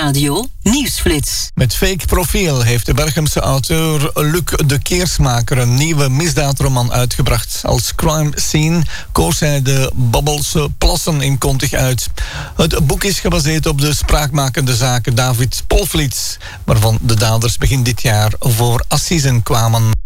Nieuwsradio Nieuwsflits. Met Fake Profiel heeft de Berchamse auteur Luc de Keersmaker een nieuwe misdaadroman uitgebracht. Als crime scene koos hij de Babbelse Plassen in Kontig uit. Het boek is gebaseerd op de spraakmakende zaak David Polvliet, waarvan de daders begin dit jaar voor assisen kwamen.